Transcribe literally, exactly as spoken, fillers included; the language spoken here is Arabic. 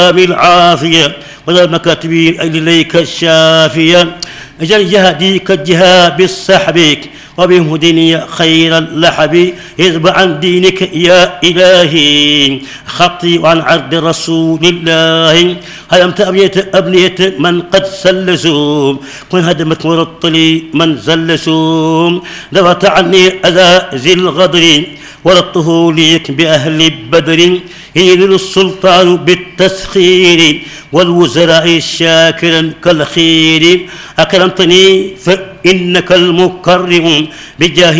بالعافية وذا المكاتبين إليك الشافية اجعل جهدي كالجهاد بالسحب وبهم هدني خير اللحب اذب عن دينك يا إلهي خطي وعن عرض رسول الله هدمت أبنية أبنية من قد سلسوا كن هدمت مرطلي من زلسوا دفعت عني أذى ذي الغدر ورطه ليك بأهل بدر ينيل السلطان بالتسخير والوزراء شاكرا كالخير أكرمتني فإنك المكرم بجاه